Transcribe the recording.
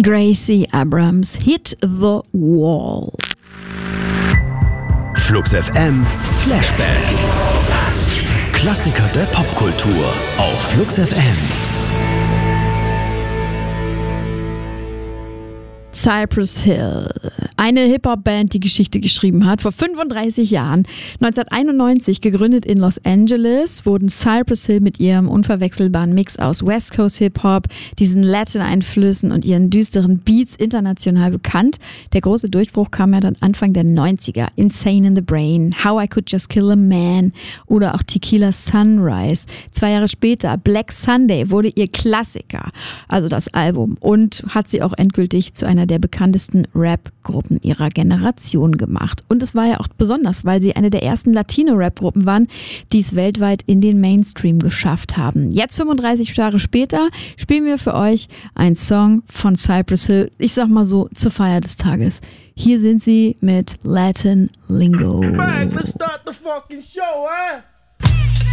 Gracie Abrams, Hit the Wall. Flux FM Flashback. Klassiker der Popkultur auf Flux FM. Cypress Hill, eine Hip-Hop-Band, die Geschichte geschrieben hat. Vor 35 Jahren, 1991 gegründet in Los Angeles, wurden Cypress Hill mit ihrem unverwechselbaren Mix aus West Coast Hip-Hop, diesen Latin-Einflüssen und ihren düsteren Beats international bekannt. Der große Durchbruch kam ja dann Anfang der 90er. Insane in the Brain, How I Could Just Kill a Man oder auch Tequila Sunrise. 2 Jahre später, Black Sunday, wurde ihr Klassiker, also das Album, und hat sie auch endgültig zu einer der bekanntesten Rap-Gruppen ihrer Generation gemacht. Und es war ja auch besonders, weil sie eine der ersten Latino-Rap-Gruppen waren, die es weltweit in den Mainstream geschafft haben. Jetzt, 35 Jahre später, spielen wir für euch einen Song von Cypress Hill, ich sag mal so, zur Feier des Tages. Hier sind sie mit Latin Lingo. Let's start the fucking show,